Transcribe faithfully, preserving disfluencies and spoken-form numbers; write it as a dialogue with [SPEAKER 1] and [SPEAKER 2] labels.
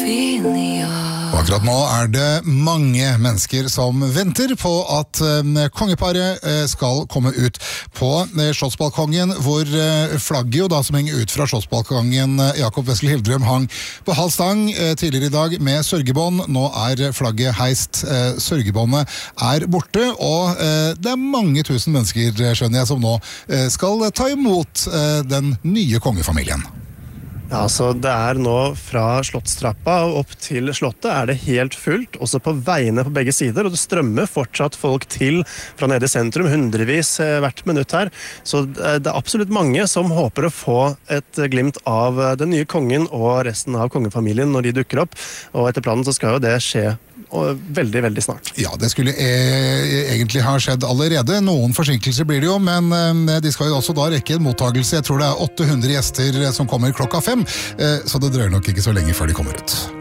[SPEAKER 1] Og akkurat nå er det mange mennesker som venter på at eh, kongeparet eh, skal komme ut på eh, slottsbalkongen, hvor eh, flagget jo da som henger ut fra slottsbalkongen eh, Jakob Wessel-Hildrem hang på halv stang eh, tidligere i dag med sørgebånd. Nå er flagget heist, eh, sørgebåndet er borte, og eh, det er mange tusen mennesker, skjønner jeg, som nå eh, skal ta imot eh, den nye kongefamilien.
[SPEAKER 2] Ja, så det er nå fra Slottstrappa og opp til slottet er det helt fullt, også på veiene på begge sider, og det strømmer fortsatt folk til fra nede i sentrum, hundrevis hvert minutt her. Så det er absolutt mange som håper å få et glimt av den nye kongen og resten av kongefamilien når de dukker opp, og etter planen så skal jo det skje og veldig, veldig snart.
[SPEAKER 1] Ja, det skulle e- egentlig ha skjedd allerede. Noen forsinkelser blir det jo, men eh, de skal jo også da rekke en mottagelse. Jeg tror det er åtte hundre gjester som kommer klokka fem, eh, så det drøyer nok ikke så lenge før de kommer ut.